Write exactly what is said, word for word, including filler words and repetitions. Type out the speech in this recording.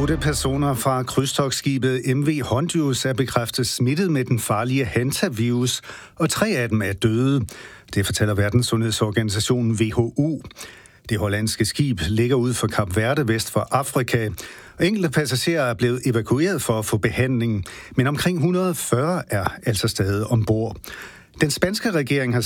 Otte personer fra krydstogtskibet M V Hondius er bekræftet smittet med den farlige hantavirus, og tre af dem er døde. Det fortæller Verdenssundhedsorganisationen W H O. Det hollandske skib ligger ud for Kap Verde vest for Afrika. Enkelte passagerer er blevet evakueret for at få behandling, men omkring et hundrede og fyrre er altså stadig ombord. Den spanske regering har